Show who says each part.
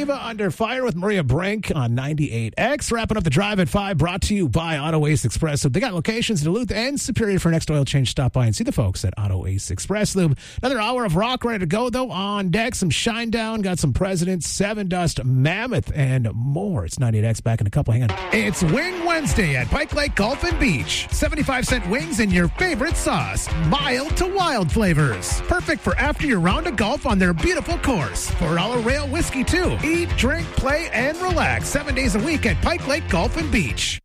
Speaker 1: Geneva Under Fire with Maria Brink on 98X. Wrapping up the drive at 5, brought to you by Auto Ace Express Lube. They got locations in Duluth and Superior. For next oil change, stop by and see the folks at Auto Ace Express Lube. Another hour of rock ready to go, though. On deck, some Shinedown, got some Presidents, Seven Dust, Mammoth, and more. It's 98X back in a couple. Hang on. It's Wing Wednesday at Pike Lake Golf and Beach. 75-cent wings and your favorite sauce. Mild to wild flavors. Perfect for after your round of golf on their beautiful course. $4 rail whiskey, too. Eat, drink, play, and relax 7 days a week at Pike Lake Golf and Beach.